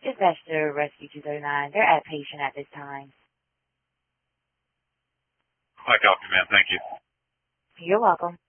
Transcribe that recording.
Investor Rescue 239. They're at patient at this time. I copy, man. Thank you. You're welcome.